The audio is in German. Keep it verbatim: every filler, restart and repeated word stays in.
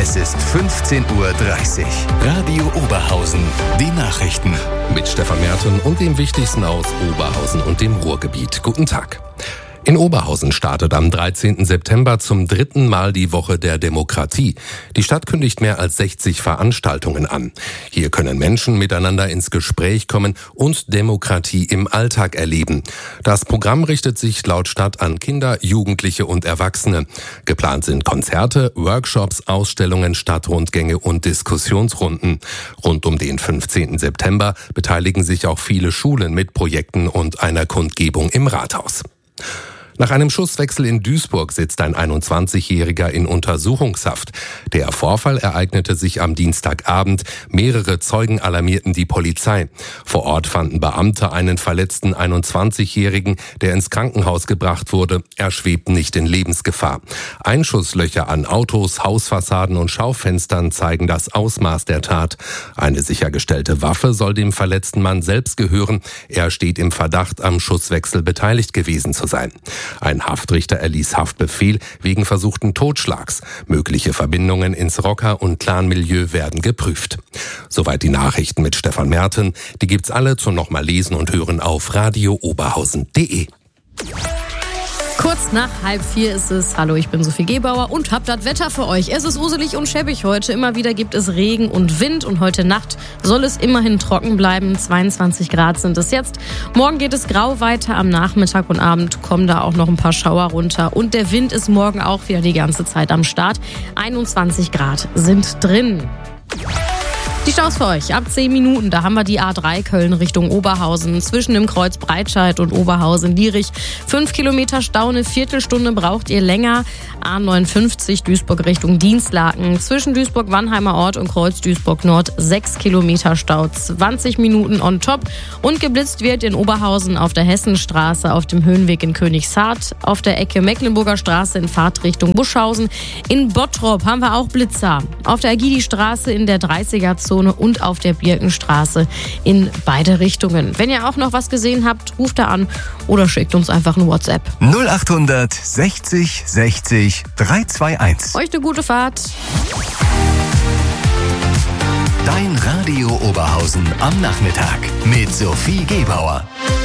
Es ist fünfzehn Uhr dreißig. Radio Oberhausen. Die Nachrichten. Mit Stefan Merten und dem Wichtigsten aus Oberhausen und dem Ruhrgebiet. Guten Tag. In Oberhausen startet am dreizehnten September zum dritten Mal die Woche der Demokratie. Die Stadt kündigt mehr als sechzig Veranstaltungen an. Hier können Menschen miteinander ins Gespräch kommen und Demokratie im Alltag erleben. Das Programm richtet sich laut Stadt an Kinder, Jugendliche und Erwachsene. Geplant sind Konzerte, Workshops, Ausstellungen, Stadtrundgänge und Diskussionsrunden. Rund um den fünfzehnten September beteiligen sich auch viele Schulen mit Projekten und einer Kundgebung im Rathaus. Nach einem Schusswechsel in Duisburg sitzt ein einundzwanzigjähriger in Untersuchungshaft. Der Vorfall ereignete sich am Dienstagabend. Mehrere Zeugen alarmierten die Polizei. Vor Ort fanden Beamte einen verletzten einundzwanzigjährigen, der ins Krankenhaus gebracht wurde. Er schwebt nicht in Lebensgefahr. Einschusslöcher an Autos, Hausfassaden und Schaufenstern zeigen das Ausmaß der Tat. Eine sichergestellte Waffe soll dem verletzten Mann selbst gehören. Er steht im Verdacht, am Schusswechsel beteiligt gewesen zu sein. Ein Haftrichter erließ Haftbefehl wegen versuchten Totschlags. Mögliche Verbindungen ins Rocker- und Clanmilieu werden geprüft. Soweit die Nachrichten mit Stefan Merten. Die gibt's alle zum nochmal lesen und hören auf radio oberhausen punkt de. Kurz nach halb vier ist es. Hallo, ich bin Sophie Gebauer und hab das Wetter für euch. Es ist uselig und schäbig heute. Immer wieder gibt es Regen und Wind und heute Nacht soll es immerhin trocken bleiben. zweiundzwanzig Grad sind es jetzt. Morgen geht es grau weiter. Am Nachmittag und Abend kommen da auch noch ein paar Schauer runter. Und der Wind ist morgen auch wieder die ganze Zeit am Start. einundzwanzig Grad sind drin. Die Staus für euch. Ab zehn Minuten, da haben wir die A drei Köln Richtung Oberhausen. Zwischen dem Kreuz Breitscheid und Oberhausen-Lierich. Fünf Kilometer Stau, eine Viertelstunde braucht ihr länger. A neunundfünfzig Duisburg Richtung Dienstlaken. Zwischen Duisburg-Wannheimer Ort und Kreuz Duisburg-Nord. Sechs Kilometer Stau, zwanzig Minuten on top. Und geblitzt wird in Oberhausen auf der Hessenstraße, auf dem Höhenweg in Königshardt, auf der Ecke Mecklenburger Straße in Fahrtrichtung Buschhausen. In Bottrop haben wir auch Blitzer. Auf der Agidi-Straße in der dreißiger Zone und auf der Birkenstraße in beide Richtungen. Wenn ihr auch noch was gesehen habt, ruft da an oder schickt uns einfach ein WhatsApp. null achthundert sechzig sechzig dreihunderteinundzwanzig. Euch eine gute Fahrt. Dein Radio Oberhausen am Nachmittag mit Sophie Gebauer.